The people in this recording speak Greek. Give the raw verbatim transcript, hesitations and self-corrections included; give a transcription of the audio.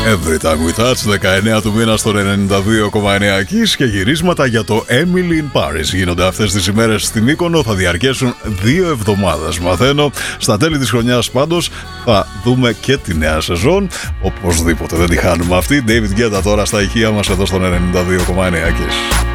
Every Time We Touch, δεκαεννέα του μήνα στον ενενήντα δύο κόμμα εννέα Kiss, και γυρίσματα για το Emily in Paris γίνονται αυτές τις ημέρες στην Μύκονο. Θα διαρκέσουν δύο εβδομάδες, μαθαίνω. Στα τέλη της χρονιάς πάντως θα δούμε και τη νέα σεζόν. Οπωσδήποτε δεν τη χάνουμε αυτή. David Guetta τώρα στα ηχεία μας εδώ στον ενενήντα δύο κόμμα εννέα Kiss.